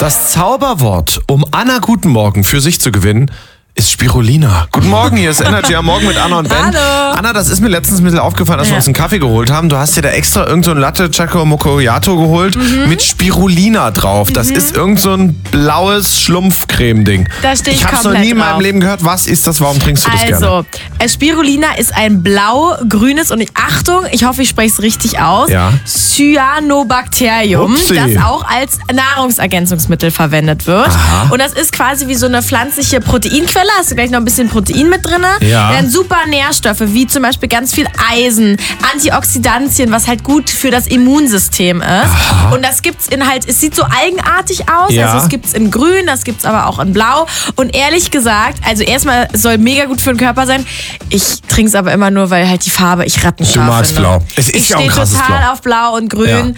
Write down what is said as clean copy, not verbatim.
Das Zauberwort, um Anna guten Morgen für sich zu gewinnen, ist Spirulina. Guten Morgen, hier ist Energy am Morgen mit Anna und Ben. Hallo. Anna, das ist mir letztens ein bisschen aufgefallen, als wir uns einen Kaffee geholt haben. Du hast dir da extra irgend so ein Latte Choco Macchiato geholt mit Spirulina drauf. Das ist irgend so ein blaues Schlumpfcreme-Ding. Da stehe ich hab's noch komplett nie in meinem drauf. Leben gehört. Was ist das? Warum trinkst du das gerne? Also, Spirulina ist ein blau-grünes und Achtung, ich hoffe, ich spreche es richtig aus, Ja. Cyanobacterium, Upsi. das auch als Nahrungsergänzungsmittel verwendet wird. Aha. Und das ist quasi wie so eine pflanzliche Proteinquelle. Hast du gleich noch ein bisschen Protein mit drin. Ja. Dann super Nährstoffe, wie zum Beispiel ganz viel Eisen, Antioxidantien, was halt gut für das Immunsystem ist. Aha. Und das gibt's in halt, es sieht so eigenartig aus. Ja. Also es gibt's in grün, das gibt's aber auch in blau. Und ehrlich gesagt, also erstmal, es soll mega gut für den Körper sein. Ich trinke es aber immer nur, weil halt die Farbe ich Rattenscharf Du magst finde. blau. Es ist Ich ja auch ein stehe krasses total Blau. auf blau und grün. Ja.